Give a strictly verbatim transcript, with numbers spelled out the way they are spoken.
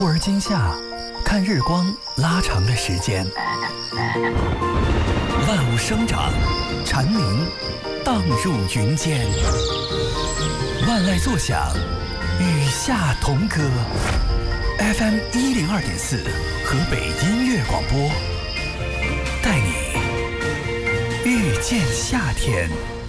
忽而今夏，看日光拉长了时间，万物生长，蝉鸣荡入云间，万籁作响，与夏同歌。F M 一零二点四，河北音乐广播，带你遇见夏天。